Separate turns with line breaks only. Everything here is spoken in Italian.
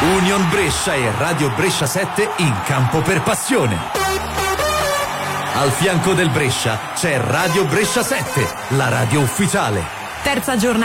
Union Brescia e Radio Brescia 7 in campo per passione. Al fianco del Brescia c'è Radio Brescia 7, la radio ufficiale.
Terza giornata